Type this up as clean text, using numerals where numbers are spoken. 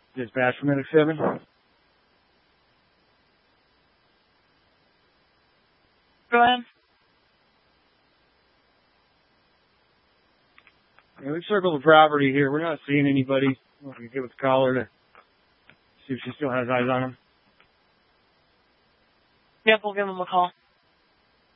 Dispatch from Medic 7. Go ahead. Yeah, we've circled the property here. We're not seeing anybody. We can get with the caller to see if she still has eyes on him. Yep, we'll give him a call.